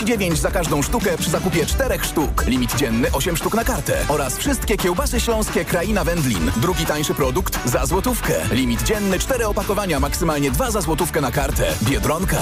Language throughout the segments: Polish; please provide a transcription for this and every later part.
39 za każdą sztukę przy zakupie 4 sztuk. Limit dzienny 8 sztuk na kartę. Oraz wszystkie kiełbasy śląskie Kraina Wędlin. Drugi tańszy produkt za złotówkę. Limit dzienny 4 opakowania, maksymalnie 2 za złotówkę na kartę. Biedronka.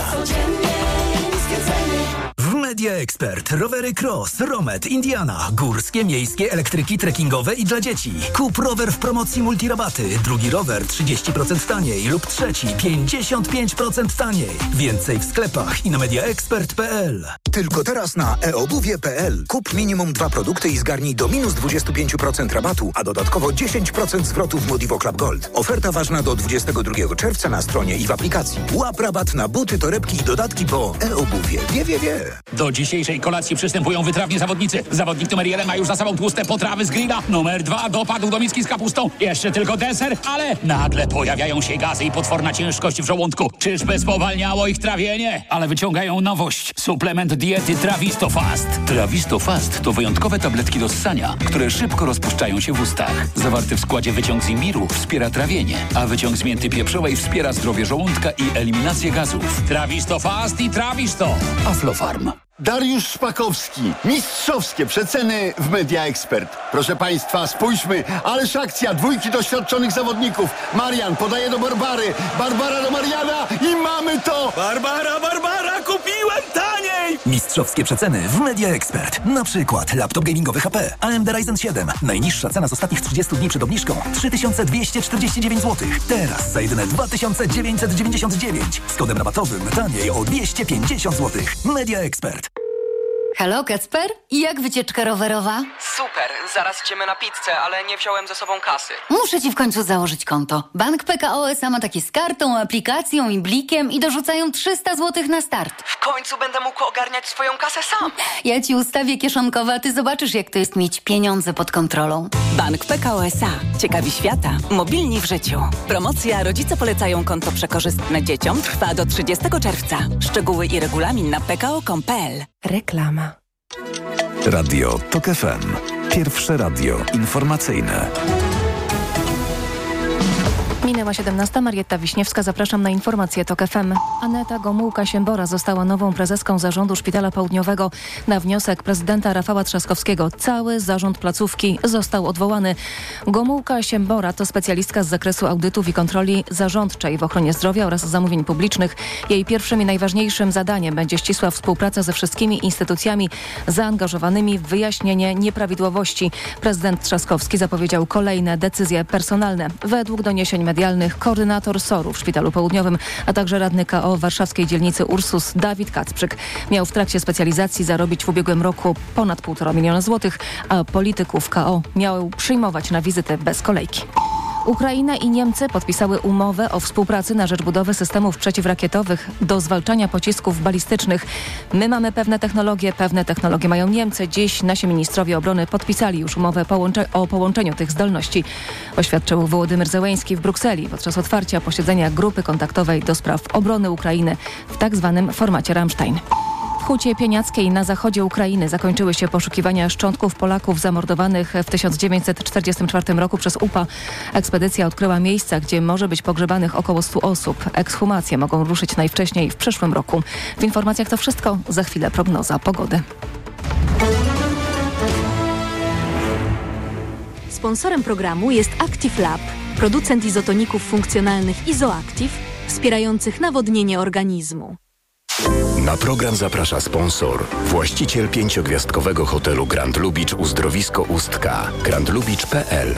W Media Expert rowery Cross, Romet, Indiana, górskie, miejskie, elektryki, trekkingowe i dla dzieci. Kup rower w promocji multirabaty, drugi rower 30% taniej lub trzeci 55% taniej. Więcej w sklepach i na mediaexpert.pl. Tylko teraz na eobuwie.pl. Kup minimum 2 produkty i zgarnij do minus 25% rabatu, a dodatkowo 10% zwrotu w Modivo Club Gold. Oferta ważna do 22 czerwca na stronie i w aplikacji. Łap rabat na buty, torebki i dodatki po eobuwie. Wie. Do dzisiejszej kolacji przystępują wytrawni zawodnicy. Zawodnik numer 1 ma już za sobą tłuste potrawy z grilla. Numer 2 dopadł do miski z kapustą. Jeszcze tylko deser, ale nagle pojawiają się gazy i potworna ciężkość w żołądku. Czyżby spowalniało ich trawienie? Ale wyciągają nowość. Suplement diety Trawisto Fast. Trawisto Fast to wyjątkowe tabletki do ssania, które szybko rozpuszczają się w ustach. Zawarty w składzie wyciąg z imbiru wspiera trawienie, a wyciąg z mięty pieprzowej wspiera zdrowie żołądka i eliminację gazów. Trawisto Fast i Trawisto. Aflofarm. Dariusz Szpakowski. Mistrzowskie przeceny w Media Expert. Proszę Państwa, spójrzmy. Ależ akcja. 2 doświadczonych zawodników. Marian podaje do Barbary. Barbara do Mariana i mamy to! Barbara, kupiłem taniej! Mistrzowskie przeceny w Media Expert. Na przykład laptop gamingowy HP AMD Ryzen 7. Najniższa cena z ostatnich 30 dni przed obniżką 3249 zł. Teraz za jedyne 2999. Z kodem rabatowym taniej o 250 zł. Media Expert. Halo, Kacper? I jak wycieczka rowerowa? Super, zaraz idziemy na pizzę, ale nie wziąłem ze sobą kasy. Muszę ci w końcu założyć konto. Bank PKO SA ma takie z kartą, aplikacją i blikiem i dorzucają 300 zł na start. W końcu będę mógł ogarniać swoją kasę sam. Ja ci ustawię kieszonkowe, a ty zobaczysz, jak to jest mieć pieniądze pod kontrolą. Bank PKO SA. Ciekawi świata. Mobilni w życiu. Promocja Rodzice polecają konto przekorzystne dzieciom trwa do 30 czerwca. Szczegóły i regulamin na pko.com.pl. Reklama. Radio TOK FM. Pierwsze radio informacyjne. Minęła 17. Marietta Wiśniewska. Zapraszam na informacje TOK FM. Aneta Gomułka-Siembora została nową prezeską Zarządu Szpitala Południowego. Na wniosek prezydenta Rafała Trzaskowskiego cały zarząd placówki został odwołany. Gomułka-Siembora to specjalistka z zakresu audytów i kontroli zarządczej w ochronie zdrowia oraz zamówień publicznych. Jej pierwszym i najważniejszym zadaniem będzie ścisła współpraca ze wszystkimi instytucjami zaangażowanymi w wyjaśnienie nieprawidłowości. Prezydent Trzaskowski zapowiedział kolejne decyzje personalne. Według doniesień medialnych koordynator SOR-u w Szpitalu Południowym, a także radny KO warszawskiej dzielnicy Ursus Dawid Kacprzyk miał w trakcie specjalizacji zarobić w ubiegłym roku ponad 1,5 miliona złotych, a polityków KO miał przyjmować na wizytę bez kolejki. Ukraina i Niemcy podpisały umowę o współpracy na rzecz budowy systemów przeciwrakietowych do zwalczania pocisków balistycznych. My mamy pewne technologie mają Niemcy. Dziś nasi ministrowie obrony podpisali już umowę o połączeniu tych zdolności, oświadczył Wołodymyr Zełenski w Brukseli podczas otwarcia posiedzenia grupy kontaktowej do spraw obrony Ukrainy w tzw. formacie Ramstein. W Hucie Pieniackiej na zachodzie Ukrainy zakończyły się poszukiwania szczątków Polaków zamordowanych w 1944 roku przez UPA. Ekspedycja odkryła miejsca, gdzie może być pogrzebanych około 100 osób. Ekshumacje mogą ruszyć najwcześniej w przyszłym roku. W informacjach to wszystko. Za chwilę prognoza pogody. Sponsorem programu jest Active Lab, producent izotoników funkcjonalnych Izoactive, wspierających nawodnienie organizmu. Na program zaprasza sponsor, właściciel 5-gwiazdkowego hotelu Grand Lubicz Uzdrowisko Ustka, grandlubicz.pl.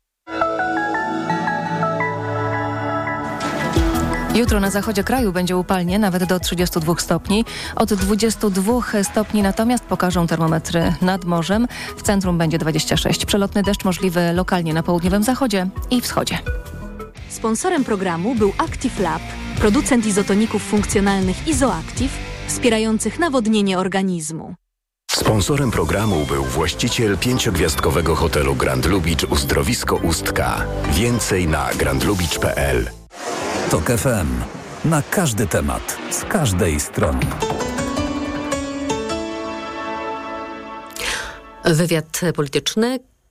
Jutro na zachodzie kraju będzie upalnie, nawet do 32 stopni. Od 22 stopni natomiast pokażą termometry nad morzem. W centrum będzie 26. Przelotny deszcz możliwy lokalnie na południowym zachodzie i wschodzie. Sponsorem programu był Active Lab, producent izotoników funkcjonalnych Izoactive, wspierających nawodnienie organizmu. Sponsorem programu był właściciel 5-gwiazdkowego hotelu Grand Lubicz Uzdrowisko Ustka. Więcej na grandlubicz.pl. TOK FM. Na każdy temat, z każdej strony. Wywiad polityczny.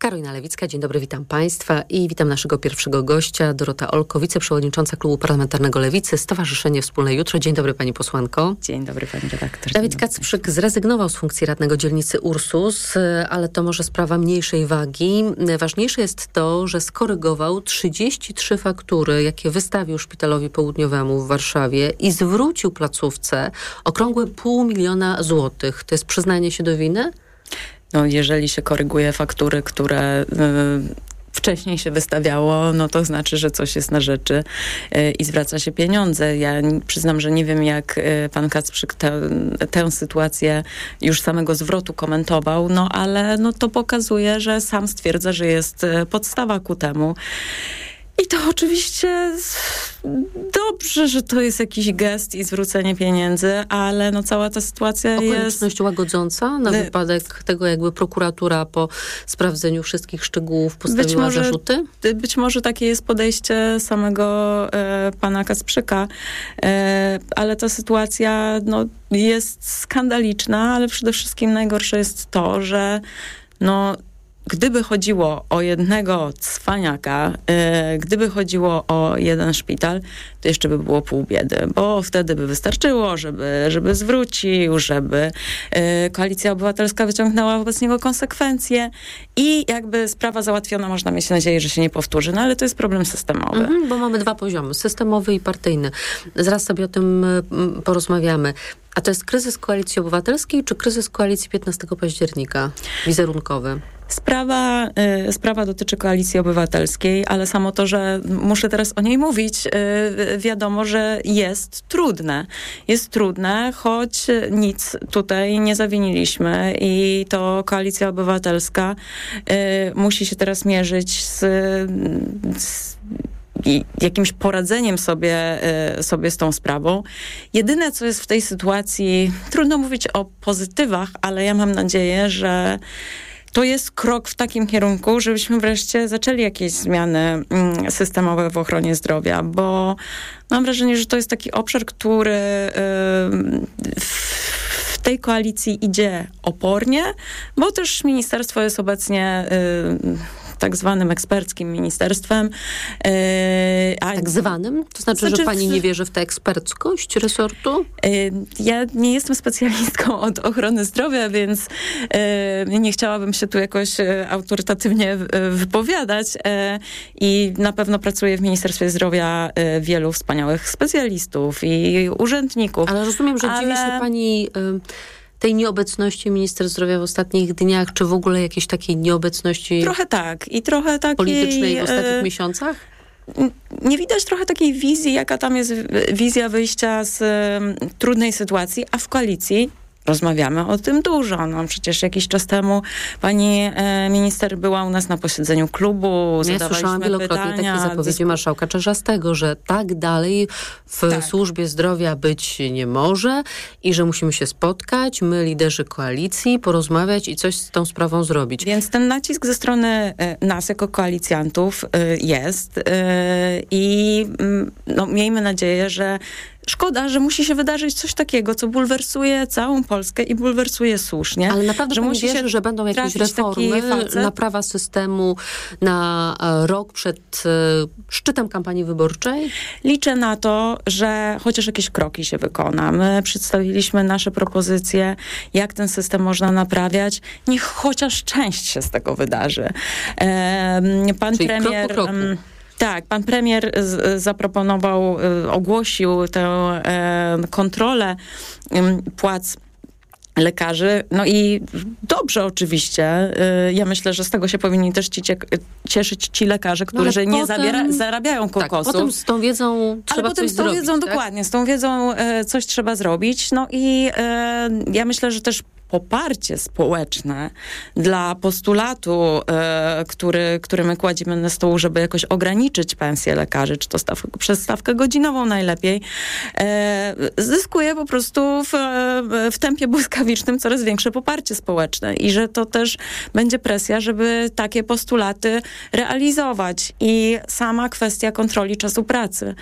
Karolina Lewicka, dzień dobry, witam Państwa i witam naszego pierwszego gościa, Dorota Olko, wiceprzewodnicząca Klubu Parlamentarnego Lewicy, Stowarzyszenie Wspólne Jutro. Dzień dobry pani posłanko. Dzień dobry pani redaktor. Dawid Kacprzyk zrezygnował z funkcji radnego dzielnicy Ursus, ale to może sprawa mniejszej wagi. Ważniejsze jest to, że skorygował 33 faktury, jakie wystawił Szpitalowi Południowemu w Warszawie i zwrócił placówce okrągłe 500 000 złotych. To jest przyznanie się do winy? No, jeżeli się koryguje faktury, które wcześniej się wystawiało, no to znaczy, że coś jest na rzeczy i zwraca się pieniądze. Ja przyznam, że nie wiem, jak pan Kacprzyk tę sytuację już samego zwrotu komentował, no ale no, to pokazuje, że sam stwierdza, że jest podstawa ku temu. I to oczywiście dobrze, że to jest jakiś gest i zwrócenie pieniędzy, ale no cała ta sytuacja jest... Okoliczność łagodząca na wypadek tego, jakby prokuratura po sprawdzeniu wszystkich szczegółów postawiła zarzuty? Być może takie jest podejście samego pana Kacprzyka, ale ta sytuacja no, jest skandaliczna, ale przede wszystkim najgorsze jest to, że no... Gdyby chodziło o jednego cwaniaka, gdyby chodziło o jeden szpital, to jeszcze by było pół biedy, bo wtedy by wystarczyło, żeby zwrócił, żeby Koalicja Obywatelska wyciągnęła wobec niego konsekwencje i jakby sprawa załatwiona, można mieć nadzieję, że się nie powtórzy, no ale to jest problem systemowy. Bo mamy dwa poziomy, systemowy i partyjny. Zaraz sobie o tym porozmawiamy. A to jest kryzys Koalicji Obywatelskiej, czy kryzys koalicji 15 października, wizerunkowy? Sprawa dotyczy Koalicji Obywatelskiej, ale samo to, że muszę teraz o niej mówić, wiadomo, że jest trudne. Jest trudne, choć nic tutaj nie zawiniliśmy i to Koalicja Obywatelska musi się teraz mierzyć z jakimś poradzeniem sobie z tą sprawą. Jedyne, co jest w tej sytuacji, trudno mówić o pozytywach, ale ja mam nadzieję, że to jest krok w takim kierunku, żebyśmy wreszcie zaczęli jakieś zmiany systemowe w ochronie zdrowia, bo mam wrażenie, że to jest taki obszar, który w tej koalicji idzie opornie, bo też ministerstwo jest obecnie tak zwanym eksperckim ministerstwem. Tak zwanym? To znaczy, że pani nie wierzy w tę eksperckość resortu? Ja nie jestem specjalistką od ochrony zdrowia, więc nie chciałabym się tu jakoś autorytatywnie wypowiadać i na pewno pracuję w Ministerstwie Zdrowia wielu wspaniałych specjalistów i urzędników. Ale rozumiem, że dziwi się pani tej nieobecności minister zdrowia w ostatnich dniach, czy w ogóle jakiejś takiej nieobecności trochę tak i trochę takiej politycznej w ostatnich miesiącach? Nie widać trochę takiej wizji, jaka tam jest wizja wyjścia z trudnej sytuacji, a w koalicji rozmawiamy o tym dużo. No, przecież jakiś czas temu pani minister była u nas na posiedzeniu klubu, zadawaliśmy słyszałam wielokrotnie pytania, takie zapowiedzi marszałka Czarzastego, że tak dalej w służbie zdrowia być nie może i że musimy się spotkać, my liderzy koalicji, porozmawiać i coś z tą sprawą zrobić. Więc ten nacisk ze strony nas jako koalicjantów jest i no, miejmy nadzieję, że szkoda, że musi się wydarzyć coś takiego, co bulwersuje całą Polskę i bulwersuje słusznie. Ale naprawdę pani wierzy, że będą jakieś reformy, naprawa systemu na rok przed szczytem kampanii wyborczej? Liczę na to, że chociaż jakieś kroki się wykona. My przedstawiliśmy nasze propozycje, jak ten system można naprawiać. Niech chociaż część się z tego wydarzy. Pan Czyli premier... krok po kroku. Tak, pan premier zaproponował, ogłosił tę kontrolę płac lekarzy. No i dobrze oczywiście. Ja myślę, że z tego się powinni też cieszyć ci lekarze, którzy nie zarabiają kokosów. Tak, potem z tą wiedzą trzeba coś zrobić. Ale potem z tą wiedzą, dokładnie, z tą wiedzą coś trzeba zrobić. No i ja myślę, że też poparcie społeczne dla postulatu, który my kładziemy na stół, żeby jakoś ograniczyć pensję lekarzy, czy to przez stawkę godzinową najlepiej, zyskuje po prostu w tempie błyskawicznym coraz większe poparcie społeczne i że to też będzie presja, żeby takie postulaty realizować. I sama kwestia kontroli czasu pracy,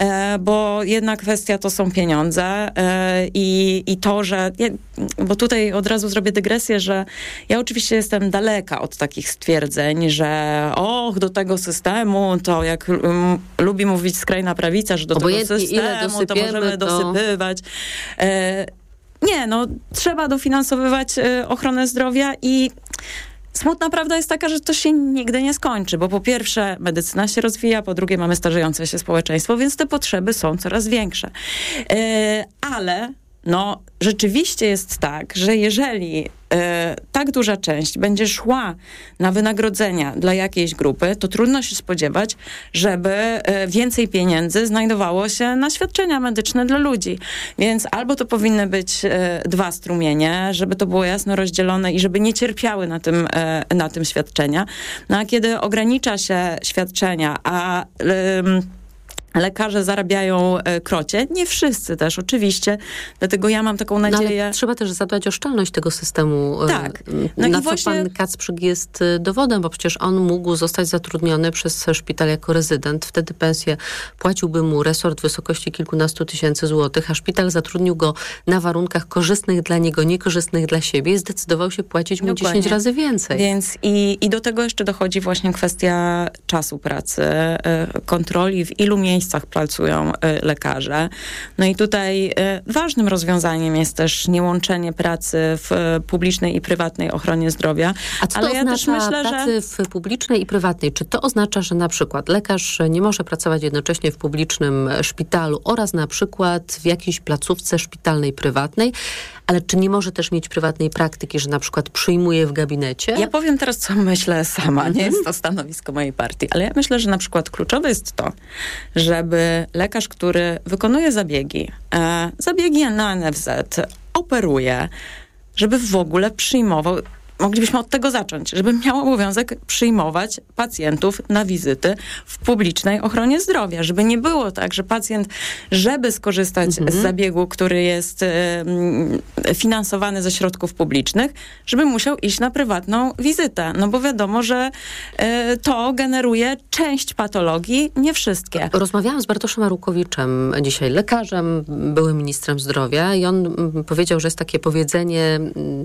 bo jedna kwestia to są pieniądze i to, że bo tutaj od razu zrobię dygresję, że ja oczywiście jestem daleka od takich stwierdzeń, że do tego systemu, to jak lubi mówić skrajna prawica, że do obojętnie tego systemu to możemy dosypywać. Nie, trzeba dofinansowywać ochronę zdrowia i smutna prawda jest taka, że to się nigdy nie skończy, bo po pierwsze medycyna się rozwija, po drugie mamy starzejące się społeczeństwo, więc te potrzeby są coraz większe. Ale rzeczywiście jest tak, że jeżeli tak duża część będzie szła na wynagrodzenia dla jakiejś grupy, to trudno się spodziewać, żeby więcej pieniędzy znajdowało się na świadczenia medyczne dla ludzi. Więc albo to powinny być dwa strumienie, żeby to było jasno rozdzielone i żeby nie cierpiały na tym świadczenia. A kiedy ogranicza się świadczenia, a lekarze zarabiają krocie. Nie wszyscy też, oczywiście. Dlatego ja mam taką nadzieję... ale trzeba też zadbać o szczelność tego systemu. Tak. Na co pan Kacprzyk jest dowodem, bo przecież on mógł zostać zatrudniony przez szpital jako rezydent. Wtedy pensję płaciłby mu resort w wysokości kilkunastu tysięcy złotych, a szpital zatrudnił go na warunkach korzystnych dla niego, niekorzystnych dla siebie i zdecydował się płacić mu 10 razy więcej. Więc i do tego jeszcze dochodzi właśnie kwestia czasu pracy, kontroli, w ilu miejscach pracują lekarze. I tutaj ważnym rozwiązaniem jest też niełączenie pracy w publicznej i prywatnej ochronie zdrowia. A co to oznacza pracy w publicznej i prywatnej? Czy to oznacza, że na przykład lekarz nie może pracować jednocześnie w publicznym szpitalu oraz na przykład w jakiejś placówce szpitalnej prywatnej, ale czy nie może też mieć prywatnej praktyki, że na przykład przyjmuje w gabinecie? Ja powiem teraz, co myślę sama. Nie jest to stanowisko mojej partii, ale ja myślę, że na przykład kluczowe jest to, żeby lekarz, który wykonuje zabiegi na NFZ, operuje, żeby w ogóle przyjmował, moglibyśmy od tego zacząć, żeby miał obowiązek przyjmować pacjentów na wizyty w publicznej ochronie zdrowia. Żeby nie było tak, że pacjent, żeby skorzystać z zabiegu, który jest finansowany ze środków publicznych, żeby musiał iść na prywatną wizytę. Bo wiadomo, że to generuje część patologii, nie wszystkie. Rozmawiałam z Bartoszem Arukowiczem dzisiaj, lekarzem, byłym ministrem zdrowia i on powiedział, że jest takie powiedzenie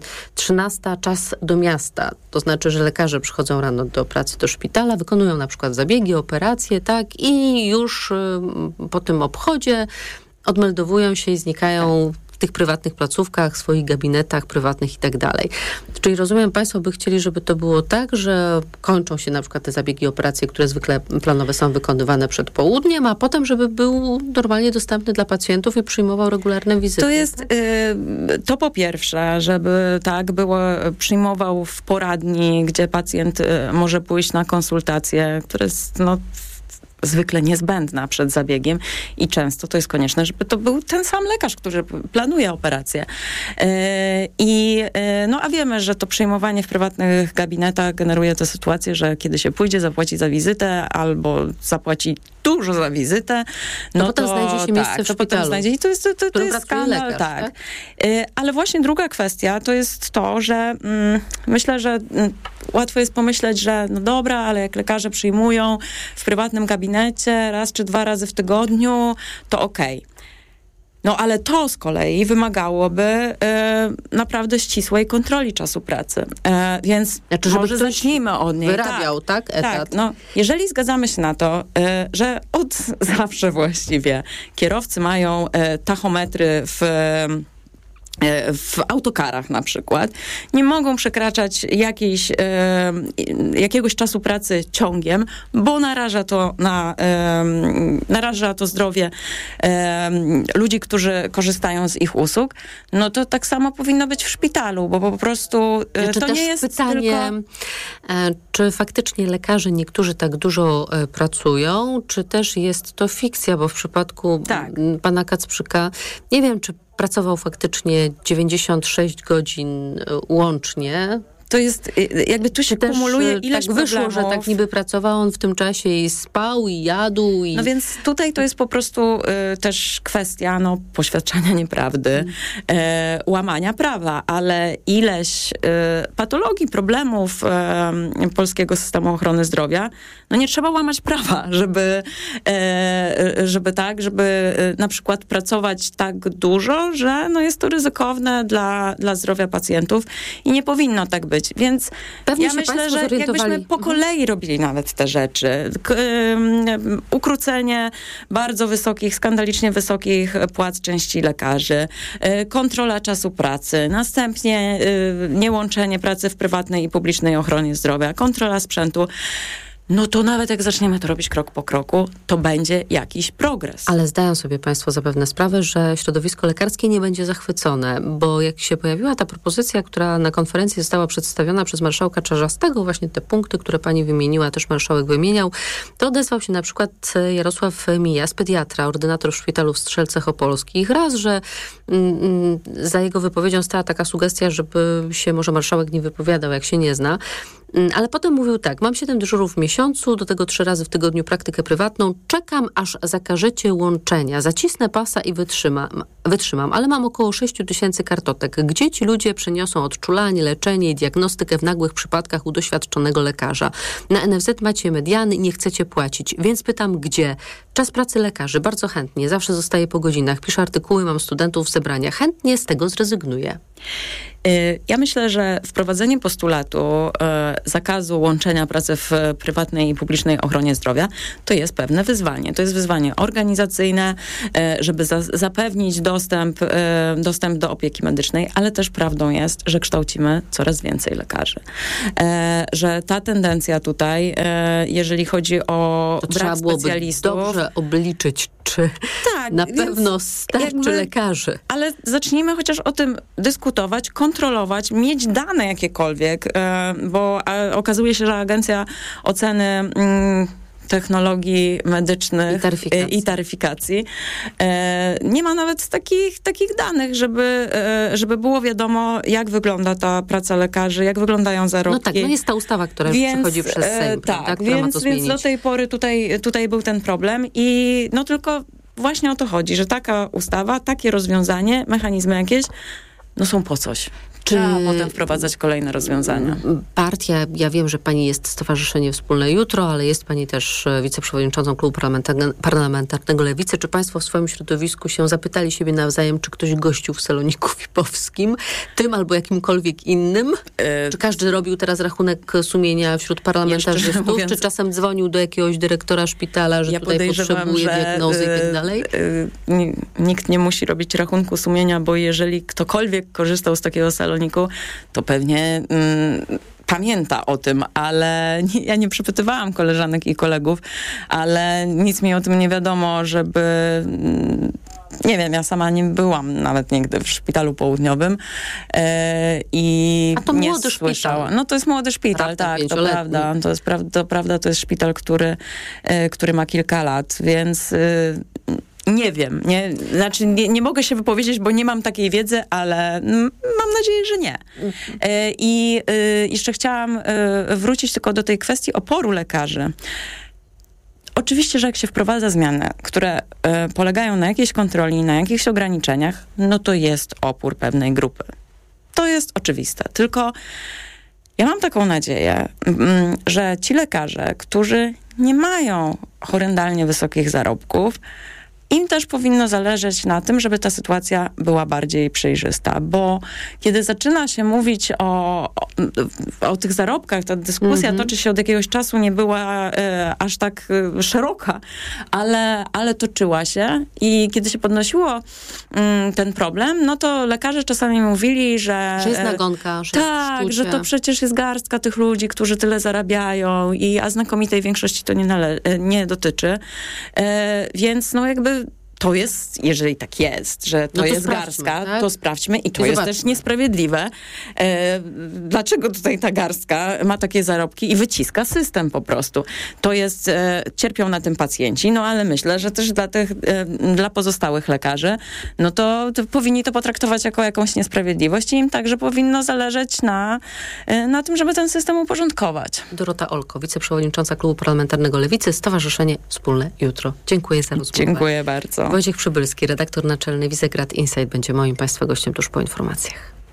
13 czas do miasta. To znaczy, że lekarze przychodzą rano do pracy do szpitala, wykonują na przykład zabiegi, operacje, tak, i już po tym obchodzie odmeldowują się i znikają w tych prywatnych placówkach, swoich gabinetach prywatnych i tak dalej. Czyli rozumiem, państwo by chcieli, żeby to było tak, że kończą się na przykład te zabiegi, operacje, które zwykle planowe są wykonywane przed południem, a potem, żeby był normalnie dostępny dla pacjentów i przyjmował regularne wizyty. To jest to po pierwsze, żeby przyjmował w poradni, gdzie pacjent może pójść na konsultację, które jest zwykle niezbędna przed zabiegiem i często to jest konieczne, żeby to był ten sam lekarz, który planuje operację. A wiemy, że to przyjmowanie w prywatnych gabinetach generuje tę sytuację, że kiedy się pójdzie, zapłaci za wizytę albo zapłaci dużo za wizytę, potem znajdzie się miejsce w szpitalu. I to jest skandal. Lekarz, tak? Ale właśnie druga kwestia to jest to, że myślę, że łatwo jest pomyśleć, że dobra, ale jak lekarze przyjmują w prywatnym gabinecie raz czy 2 razy w tygodniu, to okej. Ale to z kolei wymagałoby naprawdę ścisłej kontroli czasu pracy. Więc może zacznijmy od niej. Wyrabiał, tak? Etat. Tak. Jeżeli zgadzamy się na to, że od zawsze właściwie kierowcy mają tachometry w autokarach na przykład, nie mogą przekraczać jakiegoś czasu pracy ciągiem, bo naraża to zdrowie ludzi, którzy korzystają z ich usług, to tak samo powinno być w szpitalu, bo po prostu to nie jest pytanie, czy faktycznie lekarze niektórzy tak dużo pracują, czy też jest to fikcja, bo w przypadku pana Kacprzyka nie wiem, czy pracował faktycznie 96 godzin łącznie to jest, jakby tu się kumuluje ileś tak wyszło, problemów. że tak niby pracował on w tym czasie i spał, i jadł. No więc tutaj to jest po prostu też kwestia poświadczania nieprawdy, łamania prawa, ale ileś patologii, problemów polskiego systemu ochrony zdrowia, nie trzeba łamać prawa, żeby na przykład pracować tak dużo, że jest to ryzykowne dla zdrowia pacjentów i nie powinno tak być. Więc pewnie ja myślę, że jakbyśmy po kolei robili nawet te rzeczy, ukrócenie bardzo wysokich, skandalicznie wysokich płac części lekarzy, kontrola czasu pracy, następnie niełączenie pracy w prywatnej i publicznej ochronie zdrowia, kontrola sprzętu, to nawet jak zaczniemy to robić krok po kroku, to będzie jakiś progres. Ale zdają sobie państwo zapewne sprawę, że środowisko lekarskie nie będzie zachwycone, bo jak się pojawiła ta propozycja, która na konferencji została przedstawiona przez marszałka Czarzastego, właśnie te punkty, które pani wymieniła, też marszałek wymieniał, to odezwał się na przykład Jarosław Mijas, pediatra, ordynator w szpitalu w Strzelcach Opolskich. Raz, że za jego wypowiedzią stała taka sugestia, żeby się może marszałek nie wypowiadał, jak się nie zna. Ale potem mówił tak, mam 7 dyżurów w miesiącu, do tego 3 razy w tygodniu praktykę prywatną, czekam aż zakażecie łączenia, zacisnę pasa i wytrzymam, ale mam około 6 000 kartotek. Gdzie ci ludzie przeniosą odczulanie, leczenie i diagnostykę w nagłych przypadkach u doświadczonego lekarza? Na NFZ macie mediany i nie chcecie płacić, więc pytam gdzie? Czas pracy lekarzy, bardzo chętnie, zawsze zostaję po godzinach, piszę artykuły, mam studentów w zebraniach, chętnie z tego zrezygnuję. Ja myślę, że wprowadzenie postulatu zakazu łączenia pracy w prywatnej i publicznej ochronie zdrowia to jest pewne wyzwanie. To jest wyzwanie organizacyjne, żeby zapewnić dostęp do opieki medycznej, ale też prawdą jest, że kształcimy coraz więcej lekarzy. Że ta tendencja tutaj, jeżeli chodzi o brak specjalistów... Dobrze obliczyć, czy na pewno starczy lekarzy. Ale zacznijmy chociaż o tym dyskutować, kontrolować, mieć dane jakiekolwiek, bo okazuje się, że Agencja Oceny Technologii Medycznych i Taryfikacji nie ma nawet takich danych, żeby było wiadomo, jak wygląda ta praca lekarzy, jak wyglądają zarobki. No tak, jest ta ustawa, która już przechodzi przez Sejm, tak, która ma to zmienić. Więc do tej pory tutaj był ten problem i tylko właśnie o to chodzi, że taka ustawa, takie rozwiązanie, mechanizmy jakieś, są po coś. Trzeba potem wprowadzać kolejne rozwiązania. Partia, ja wiem, że pani jest Stowarzyszenie Wspólne Jutro, ale jest pani też wiceprzewodniczącą klubu parlamentarnego Lewicy. Czy państwo w swoim środowisku się zapytali siebie nawzajem, czy ktoś gościł w Saloniku VIP-owskim, tym albo jakimkolwiek innym? Czy każdy robił teraz rachunek sumienia wśród parlamentarzystów? Czy czasem dzwonił do jakiegoś dyrektora szpitala, że tutaj potrzebuje diagnozy i tak dalej? Nikt nie musi robić rachunku sumienia, bo jeżeli ktokolwiek korzystał z takiego saloniku, to pewnie pamięta o tym, ale ja nie przepytywałam koleżanek i kolegów, ale nic mi o tym nie wiadomo, żeby... Nie wiem, ja sama nie byłam nawet nigdy w szpitalu południowym i a to nie młody słyszałam. szpital. To jest młody szpital, tak, to prawda. To prawda, to jest szpital, który ma kilka lat, więc... Nie wiem, nie mogę się wypowiedzieć, bo nie mam takiej wiedzy, ale mam nadzieję, że nie. I jeszcze chciałam wrócić tylko do tej kwestii oporu lekarzy. Oczywiście, że jak się wprowadza zmiany, które polegają na jakiejś kontroli, na jakichś ograniczeniach, to jest opór pewnej grupy. To jest oczywiste. Tylko ja mam taką nadzieję, że ci lekarze, którzy nie mają horrendalnie wysokich zarobków, im też powinno zależeć na tym, żeby ta sytuacja była bardziej przejrzysta, bo kiedy zaczyna się mówić o tych zarobkach, ta dyskusja toczy się od jakiegoś czasu, nie była aż tak szeroka, ale toczyła się i kiedy się podnosiło ten problem, to lekarze czasami mówili, że jest nagonka, że tak, że to przecież jest garstka tych ludzi, którzy tyle zarabiają, a znakomitej większości to nie dotyczy. Więc jakby to jest, jeżeli tak jest, że to jest garstka, tak? To sprawdźmy i to jest też niesprawiedliwe. Dlaczego tutaj ta garstka ma takie zarobki i wyciska system po prostu? To jest, cierpią na tym pacjenci, no ale myślę, że też dla pozostałych lekarzy, no to powinni to potraktować jako jakąś niesprawiedliwość i im także powinno zależeć na tym, żeby ten system uporządkować. Dorota Olko, wiceprzewodnicząca Klubu Parlamentarnego Lewicy, Stowarzyszenie Wspólne Jutro. Dziękuję za rozmowę. Dziękuję bardzo. Wojciech Przybylski, redaktor naczelny Wizegrad Insight, będzie moim Państwa gościem tuż po informacjach.